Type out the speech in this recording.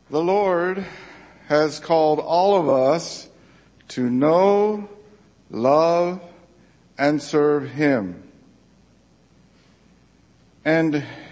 The Lord has called all of us to know, love, and serve Him. And